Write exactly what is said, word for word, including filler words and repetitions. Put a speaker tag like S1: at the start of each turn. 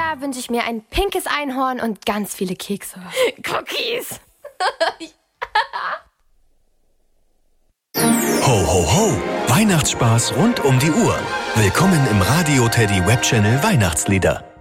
S1: Jahr wünsche ich mir ein pinkes Einhorn und ganz viele Kekse.
S2: Cookies.
S3: Ho, ho, ho! Weihnachtsspaß rund um die Uhr. Willkommen im Radio Teddy Webchannel Weihnachtslieder.